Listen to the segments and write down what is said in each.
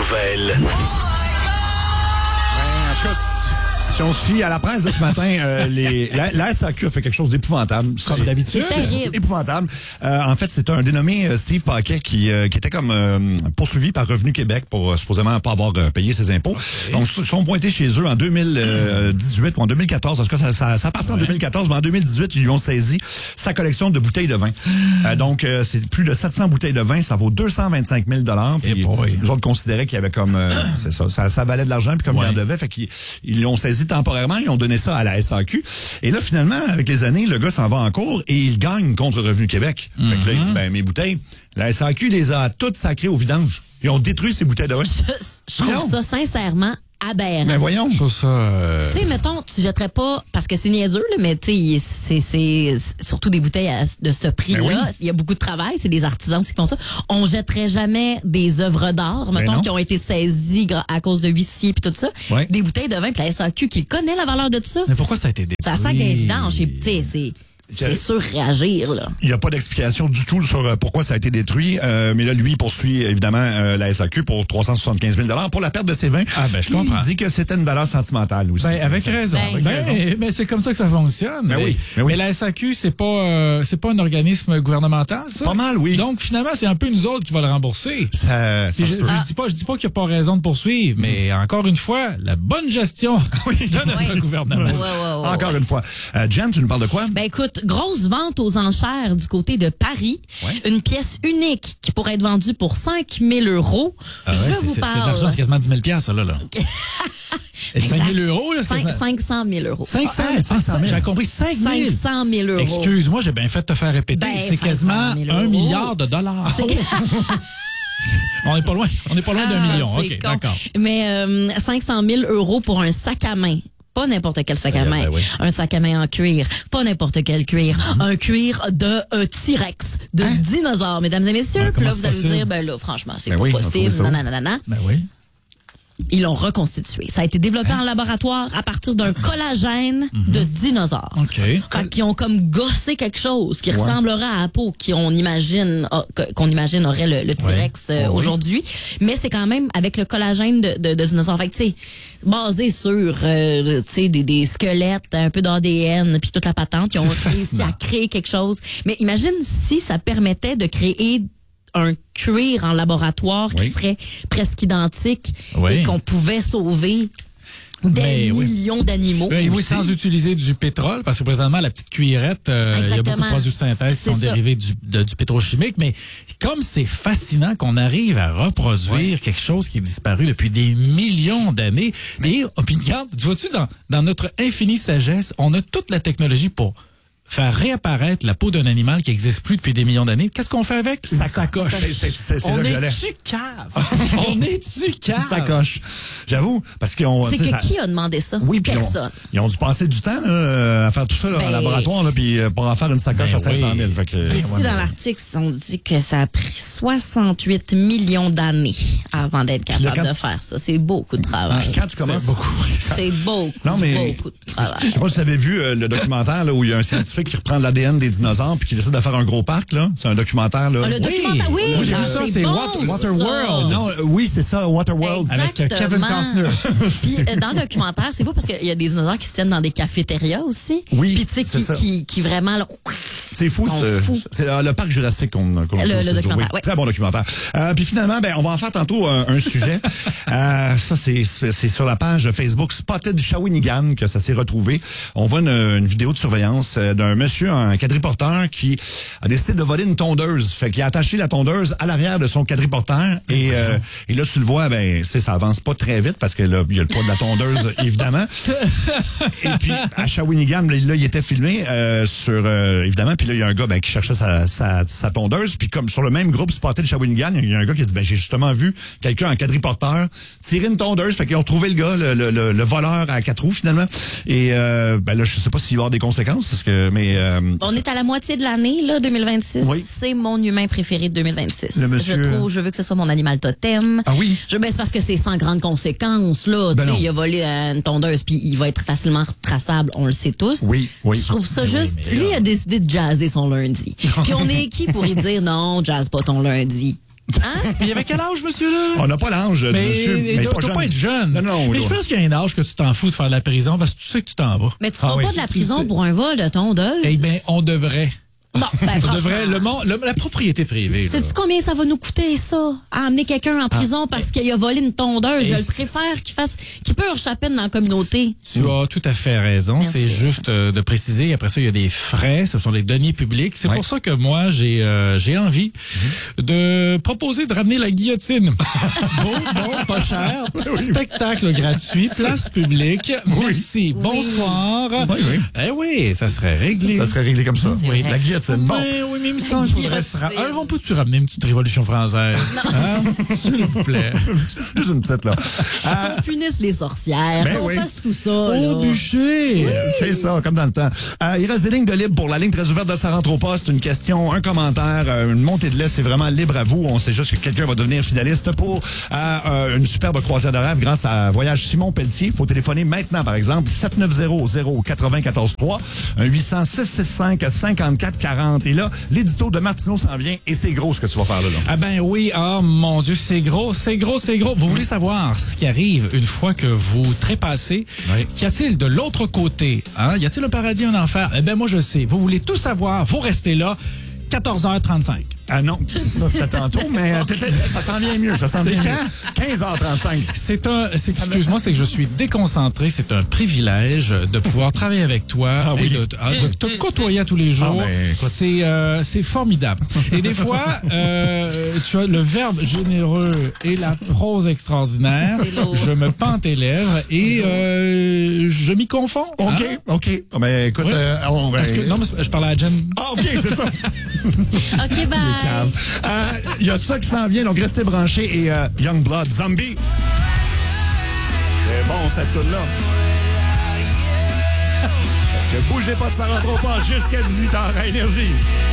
nouvelles. En tout cas, si on se fie à la presse de ce matin, la SAQ a fait quelque chose d'épouvantable. Comme d'habitude. C'est terrible. Épouvantable. En fait, c'est un dénommé Steve Paquet qui était comme poursuivi par Revenu Québec pour supposément pas avoir payé ses impôts. Okay. Donc, ils sont pointés chez eux en 2018 ou en 2014. En tout cas, ça a passé en 2014, mais en 2018, ils lui ont saisi sa collection de bouteilles de vin. Donc, c'est plus de 700 bouteilles de vin. Ça vaut 225 000 $. Puis, nous autres considéraient qu'il y avait comme... c'est ça valait de l'argent, puis comme il en devait, fait qu'ils l'ont saisi temporairement, ils ont donné ça à la SAQ. Et là, finalement, avec les années, le gars s'en va en cours et il gagne contre Revenu Québec. Fait que là, il dit, mes bouteilles, la SAQ les a toutes sacrées au vidange. Ils ont détruit ces bouteilles de vin. Je trouve ça sincèrement aberrant. Mais voyons. Je trouve ça... Tu sais, mettons, tu jetterais pas, parce que c'est niaiseux, là, mais tu sais, c'est surtout des bouteilles de ce prix-là. Oui. Il y a beaucoup de travail, c'est des artisans qui font ça. On jetterait jamais des œuvres d'art, mettons, qui ont été saisies à cause de huissiers puis tout ça. Ouais. Des bouteilles de vin, puis la SAQ qui connaît la valeur de tout ça. Mais pourquoi ça a été détruit? Ça sac d'évidence. Tu sais, c'est surréagir, là. Il n'y a pas d'explication du tout sur pourquoi ça a été détruit. Mais là, lui, il poursuit évidemment la SAQ pour 375 000 $ pour la perte de ses vins. Ah, ben, je comprends. Il dit que c'était une valeur sentimentale aussi. Ben, avec raison. Ben, c'est comme ça que ça fonctionne. Ben oui. Mais la SAQ, c'est pas un organisme gouvernemental, ça? Pas mal, oui. Donc, finalement, c'est un peu nous autres qui va le rembourser. Je dis pas qu'il n'y a pas raison de poursuivre, mais encore une fois, la bonne gestion de notre gouvernement. Ouais. Encore une fois. Jen, tu nous parles de quoi? Ben, écoute, grosse vente aux enchères du côté de Paris. Ouais. Une pièce unique qui pourrait être vendue pour 5 000 €. Ah ouais, Je vous c'est parle. de l'argent, c'est quasiment 10 000 ça, là. Et 5 000 €, là, 500 000 €. 500 000. J'ai compris 5 000. 500 000 €. Excuse-moi, j'ai bien fait de te faire répéter. Ben, c'est quasiment 500 000 $1 €. milliard. On n'est pas loin. On n'est pas loin d'1 million. C'est OK, con. d'accord. Mais 500 000 € pour un sac à main. Pas n'importe quel sac à main. Ben oui. Un sac à main en cuir. Pas n'importe quel cuir. Un cuir de T-Rex, de dinosaure, mesdames et messieurs. Ouais, Puis là, comment vous allez c'est vous dire, possible? ben là, franchement, c'est Ben pas oui, on possible. trouve ça. Nanana. Ben oui. Ils l'ont reconstitué. Ça a été développé en laboratoire à partir d'un collagène de dinosaures. OK. Fait qu'ils ont comme gossé quelque chose qui ressemblerait à la peau qu'on imagine aurait le T-Rex aujourd'hui. Mais c'est quand même avec le collagène de dinosaures. Fait que, tu sais, basé sur tu sais, des squelettes, un peu d'ADN, puis toute la patente. Ils ont réussi à créer quelque chose. Mais imagine si ça permettait de créer un cuir en laboratoire qui serait presque identique et qu'on pouvait sauver des millions d'animaux. Oui, sans utiliser du pétrole, parce que présentement, la petite cuillerette, il y a beaucoup de produits de synthèse qui sont dérivés du pétrochimique, mais comme c'est fascinant qu'on arrive à reproduire quelque chose qui est disparu depuis des millions d'années, et puis regarde, tu vois-tu, dans notre infinie sagesse, on a toute la technologie pour faire réapparaître la peau d'un animal qui n'existe plus depuis des millions d'années. Qu'est-ce qu'on fait avec? Une sacoche. C'est là que j'allais. est-tu cave? On est-tu cave? Une sacoche. J'avoue, parce qu'on... C'est que qui a demandé ça? Oui, puis personne. Ils ont dû passer du temps là, à faire tout ça là, en laboratoire là, puis pour en faire une sacoche à 500 000. Fait que, ici, dans l'article, on dit que ça a pris 68 millions d'années avant d'être capable de faire ça. C'est beaucoup de travail. Puis quand tu commences... C'est beaucoup de travail. Je sais pas si vous avez vu le documentaire là, où il y a un scientifique qui reprend l'ADN des dinosaures puis qui décide de faire un gros parc. Là. C'est un documentaire. Là. Le documentaire, oui. Moi, j'ai vu ça, c'est Waterworld. Non, oui, c'est ça, Waterworld. Avec Kevin Costner. Puis dans le documentaire, c'est fou parce qu'il y a des dinosaures qui se tiennent dans des cafétérias aussi. Oui, puis tu sais, qui vraiment... Là, c'est fou. C'est le parc Jurassique qu'on le documentaire, oui. Très bon documentaire. Puis finalement, on va en faire tantôt un sujet. Ça, c'est sur la page Facebook Spotted Shawinigan que ça s'est retrouvé. On voit une vidéo de surveillance d'un monsieur, un quadriporteur, qui a décidé de voler une tondeuse. Fait qu'il a attaché la tondeuse à l'arrière de son quadriporteur. Et là, tu le vois, ça avance pas très vite parce que là, il y a le poids de la tondeuse, évidemment. Et puis, à Shawinigan, là, il était filmé évidemment. Puis là, il y a un gars qui cherchait sa tondeuse. Puis comme sur le même groupe Spotted Shawinigan, il y a un gars qui a dit, j'ai justement vu quelqu'un en quadriporteur tirer une tondeuse. Fait qu'ils ont retrouvé le gars, le voleur à 4 roues, finalement. Et là, je sais pas s'il va y avoir des conséquences, parce que on est à la moitié de l'année, là, 2026. Oui. C'est mon humain préféré de 2026. Le monsieur... Je veux que ce soit mon animal totem. Ah oui? C'est parce que c'est sans grande conséquence, là. Il a volé une tondeuse, puis il va être facilement retraçable, on le sait tous. Oui. Je trouve ça juste... Lui, il a décidé de jazzer son lundi. Puis on est qui pour y dire, non, jazz pas ton lundi? Il avait quel âge, monsieur-là? On n'a pas l'âge du monsieur. Mais il doit pas être jeune. Non. Mais je pense qu'il y a un âge que tu t'en fous de faire de la prison parce que tu sais que tu t'en vas. Mais tu ne feras pas de la prison pour un vol de tondeuse. Eh bien, on devrait. Bon, on devrait, la propriété privée. Sais-tu combien ça va nous coûter, ça? À amener quelqu'un en prison parce qu'il a volé une tondeuse. Je le préfère qu'il peut échapper dans la communauté. Tu as tout à fait raison. Merci. C'est juste de préciser. Après ça, il y a des frais. Ce sont des deniers publics. C'est pour ça que moi, j'ai envie de proposer de ramener la guillotine. bon, pas cher. Spectacle gratuit, place publique. Merci. Bonsoir. Oui. Eh oui, ça serait réglé. Ça serait réglé comme ça. Oui. La guillotine. Bon. Oui, mais il me semble qu'il faudrait on peut-tu ramener une petite révolution française? Hein? S'il vous plaît. Juste une petite, là. On punisse les sorcières. On fasse tout ça. Au bûcher. Oui. C'est ça, comme dans le temps. Il reste des lignes de libre pour la ligne très ouverte de Ça rentre au poste. Une question, un commentaire, une montée de lait. C'est vraiment libre à vous. On sait juste que quelqu'un va devenir finaliste pour une superbe croisière de rêve grâce à Voyage Simon Pelletier. Il faut téléphoner maintenant, par exemple, 7900-943, un 800-665-5440. Et là, l'édito de Martineau s'en vient et c'est gros ce que tu vas faire là. Ah ben oui, mon Dieu, c'est gros. Vous voulez savoir ce qui arrive une fois que vous trépassez? Oui. Qu'y a-t-il de l'autre côté? Hein? Y a-t-il un paradis, un enfer? Eh ben moi je sais. Vous voulez tout savoir, vous restez là. 14h35. Ah non, ça c'était tantôt, mais ça s'en vient mieux. Ça s'en vient mieux. 15h35. Excuse-moi, c'est que je suis déconcentré. C'est un privilège de pouvoir travailler avec toi et de te côtoyer à tous les jours. C'est formidable. Et des fois, tu as le verbe généreux et la prose extraordinaire. Je me pends tes lèvres et je m'y confonds. OK. Mais écoute, non, mais je parlais à Jen. Ah, OK, c'est ça. OK, bye. Il y a ça qui s'en vient, donc restez branchés. Et Youngblood, Zombie. C'est bon, cette tune-là. Ne bougez pas de Ça rentre au poste jusqu'à 18h à Énergie.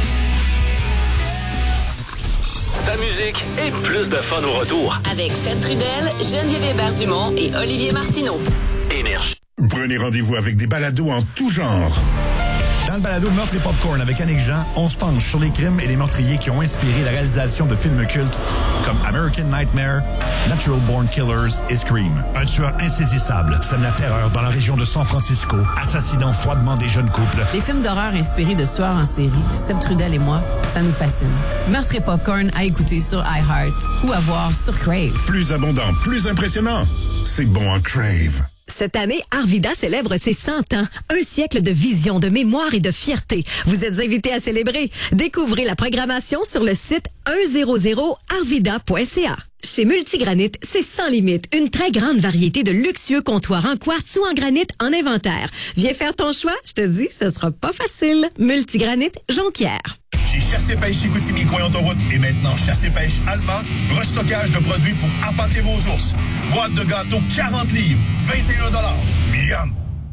Ta musique et plus de fun au retour. Avec Seb Trudel, Geneviève Hébert-Dumont et Olivier Martineau. Énergie. Prenez rendez-vous avec des balados en tout genre. Dans le balado Meurtre et Popcorn avec Annick Jean, on se penche sur les crimes et les meurtriers qui ont inspiré la réalisation de films cultes comme American Nightmare, Natural Born Killers et Scream. Un tueur insaisissable sème la terreur dans la région de San Francisco, assassinant froidement des jeunes couples. Les films d'horreur inspirés de tueurs en série, Seb Trudel et moi, ça nous fascine. Meurtre et Popcorn à écouter sur iHeart ou à voir sur Crave. Plus abondant, plus impressionnant. C'est bon en Crave. Cette année, Arvida célèbre ses 100 ans. Un siècle de vision, de mémoire et de fierté. Vous êtes invités à célébrer. Découvrez la programmation sur le site 100arvida.ca. Chez Multigranit, c'est sans limite. Une très grande variété de luxueux comptoirs en quartz ou en granit en inventaire. Viens faire ton choix, je te dis, ce sera pas facile. Multigranit Jonquière. Chez Chasse et Pêche Chicoutimi, coin autoroute et maintenant Chasse et Pêche Alma, restockage de produits pour appâter vos ours. Boîte de gâteaux 40 livres, 21 $. Miam!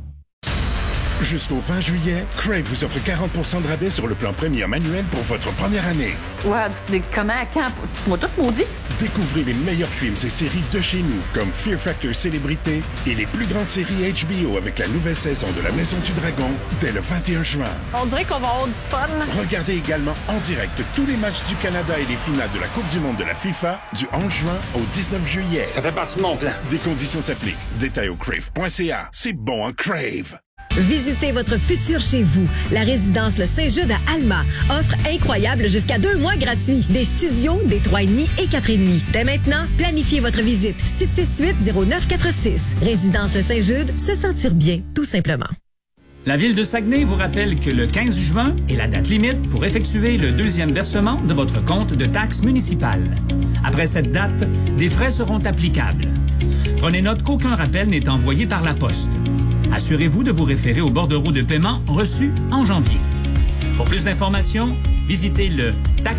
Jusqu'au 20 juillet, Crave vous offre 40% de rabais sur le plan Premium annuel pour votre première année. Ouais, comment, quand? Tu m'as tout maudit? Découvrez les meilleurs films et séries de chez nous, comme Fear Factor Célébrité et les plus grandes séries HBO avec la nouvelle saison de La Maison du Dragon dès le 21 juin. On dirait qu'on va avoir du fun. Regardez également en direct tous les matchs du Canada et les finales de la Coupe du monde de la FIFA du 11 juin au 19 juillet. Ça fait partie de mon plan. Des conditions s'appliquent. Détails au crave.ca. C'est bon en Crave. Visitez votre futur chez vous. La résidence Le Saint-Jude à Alma offre incroyable jusqu'à 2 mois gratuits. Des studios, des 3,5 et 4,5. Dès maintenant, planifiez votre visite. 668-0946. Résidence Le Saint-Jude, se sentir bien, tout simplement. La Ville de Saguenay vous rappelle que le 15 juin est la date limite pour effectuer le 2e versement de votre compte de taxes municipales. Après cette date, des frais seront applicables. Prenez note qu'aucun rappel n'est envoyé par la poste. Assurez-vous de vous référer au bordereau de paiement reçu en janvier. Pour plus d'informations, visitez le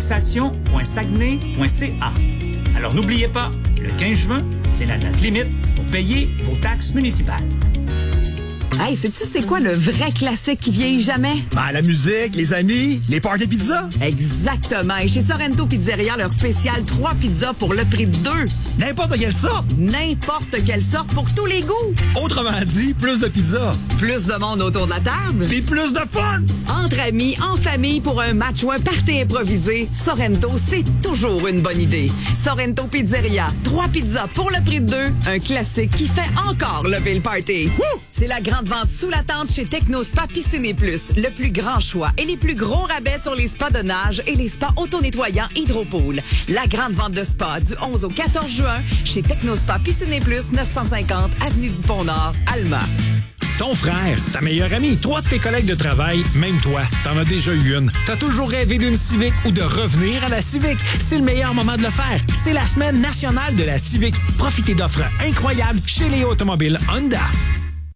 taxation.saguenay.ca. Alors n'oubliez pas, le 15 juin, c'est la date limite pour payer vos taxes municipales. Hey, sais-tu c'est quoi le vrai classique qui vieillit jamais? Ben, la musique, les amis, les parties pizza. Exactement. Et chez Sorrento Pizzeria, leur spécial 3 pizzas pour le prix de 2. N'importe quelle sorte. N'importe quelle sorte pour tous les goûts. Autrement dit, plus de pizza. Plus de monde autour de la table. Puis plus de fun. Entre amis, en famille, pour un match ou un party improvisé, Sorrento, c'est toujours une bonne idée. Sorrento Pizzeria, 3 pizzas pour le prix de 2. Un classique qui fait encore lever le party. Woo! C'est la grande vente sous la tente chez Techno Spa Piscine et Plus. Le plus grand choix et les plus gros rabais sur les spas de nage et les spas auto-nettoyants Hydropool. La grande vente de spa du 11 au 14 juin chez Techno Spa Piscine et Plus, 950 Avenue du Pont-Nord, Alma. Ton frère, ta meilleure amie, 3 de tes collègues de travail, même toi, t'en as déjà eu une. T'as toujours rêvé d'une Civic ou de revenir à la Civic. C'est le meilleur moment de le faire. C'est la semaine nationale de la Civic. Profitez d'offres incroyables chez les automobiles Honda.